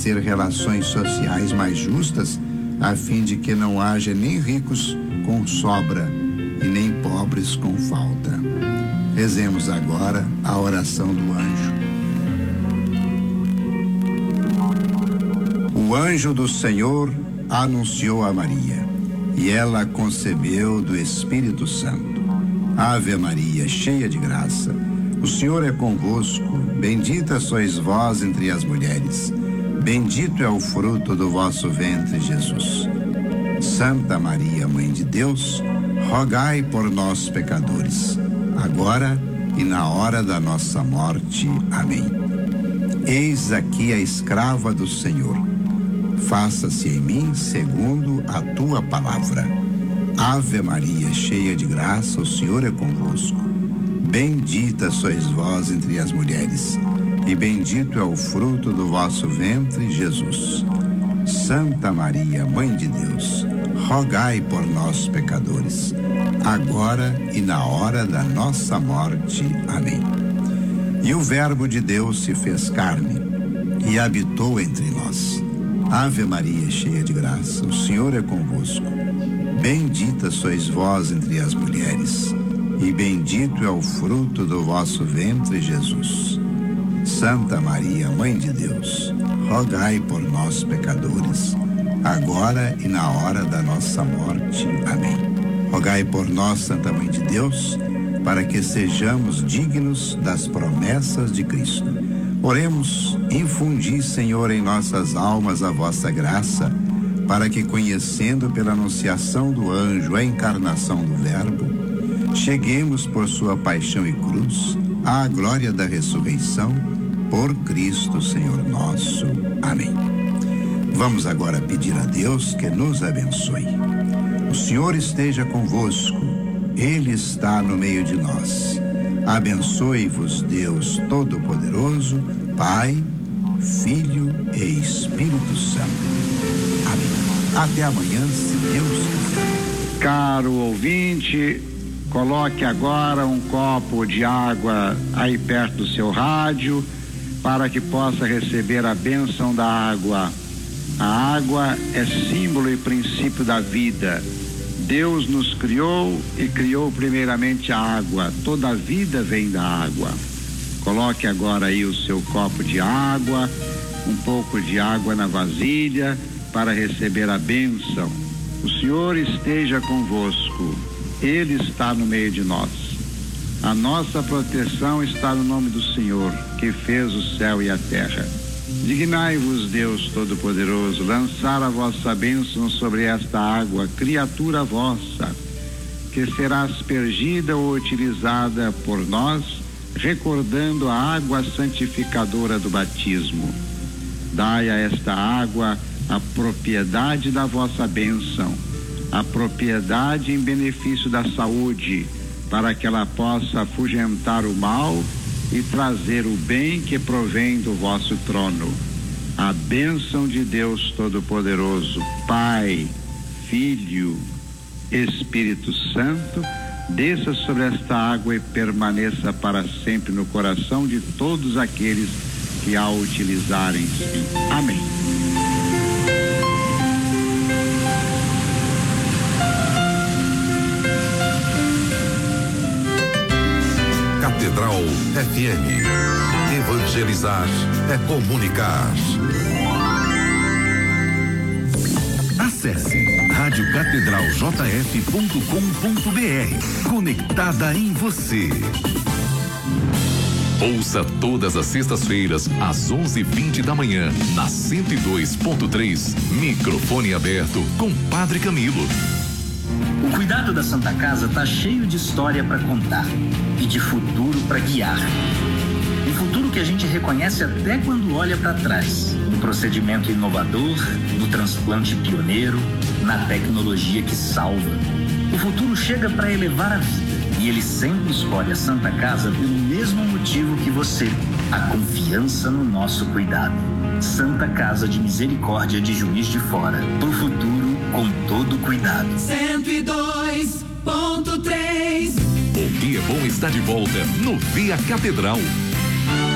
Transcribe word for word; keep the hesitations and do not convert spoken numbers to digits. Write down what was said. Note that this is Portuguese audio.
estabelecer relações sociais mais justas, a fim de que não haja nem ricos com sobra e nem pobres com falta. Rezemos agora a oração do anjo. O anjo do Senhor anunciou a Maria, e ela concebeu do Espírito Santo. Ave Maria, cheia de graça, o Senhor é convosco, bendita sois vós entre as mulheres, bendito é o fruto do vosso ventre, Jesus. Santa Maria, Mãe de Deus, rogai por nós, pecadores, agora e na hora da nossa morte. Amém. Eis aqui a escrava do Senhor. Faça-se em mim segundo a tua palavra. Ave Maria, cheia de graça, o Senhor é convosco. Bendita sois vós entre as mulheres, e bendito é o fruto do vosso ventre, Jesus. Santa Maria, Mãe de Deus, rogai por nós, pecadores, agora e na hora da nossa morte. Amém. E o Verbo de Deus se fez carne e habitou entre nós. Ave Maria, cheia de graça, o Senhor é convosco. Bendita sois vós entre as mulheres, e bendito é o fruto do vosso ventre, Jesus. Santa Maria, Mãe de Deus, rogai por nós, pecadores, agora e na hora da nossa morte. Amém. Rogai por nós, Santa Mãe de Deus, para que sejamos dignos das promessas de Cristo. Oremos. Infundi, Senhor, em nossas almas a vossa graça, para que, conhecendo pela anunciação do anjo a encarnação do Verbo, cheguemos por sua paixão e cruz à glória da ressurreição, por Cristo, Senhor nosso. Amém. Vamos agora pedir a Deus que nos abençoe. O Senhor esteja convosco, Ele está no meio de nós. Abençoe-vos, Deus Todo-Poderoso, Pai, Filho e Espírito Santo. Amém. Até amanhã, se Deus quiser. Caro ouvinte, coloque agora um copo de água aí perto do seu rádio, para que possa receber a bênção da água. A água é símbolo e princípio da vida. Deus nos criou e criou primeiramente a água. Toda a vida vem da água. Coloque agora aí o seu copo de água, um pouco de água na vasilha, para receber a bênção. O Senhor esteja convosco, Ele está no meio de nós. A nossa proteção está no nome do Senhor, que fez o céu e a terra. Dignai-vos, Deus Todo-Poderoso, lançar a vossa bênção sobre esta água, criatura vossa, que será aspergida ou utilizada por nós, recordando a água santificadora do batismo. Dai a esta água a propriedade da vossa bênção, a propriedade em benefício da saúde, para que ela possa afugentar o mal e trazer o bem que provém do vosso trono. A bênção de Deus Todo-Poderoso, Pai, Filho, Espírito Santo, desça sobre esta água e permaneça para sempre no coração de todos aqueles que a utilizarem. Amém. Catedral F M. Evangelizar é comunicar. Acesse rádio catedral j f ponto com ponto b r. Conectada em você. Ouça todas as sextas-feiras, às onze e vinte da manhã, na cento e dois ponto três. Microfone aberto com Padre Camilo. O cuidado da Santa Casa está cheio de história para contar e de futuro para guiar. Um futuro que a gente reconhece até quando olha para trás, no procedimento inovador, no transplante pioneiro, na tecnologia que salva. O futuro chega para elevar a vida e ele sempre escolhe a Santa Casa pelo mesmo motivo que você, a confiança no nosso cuidado. Santa Casa de Misericórdia de Juiz de Fora, pro futuro com todo cuidado. cento e dois ponto três. O que é bom está de volta no Via Catedral.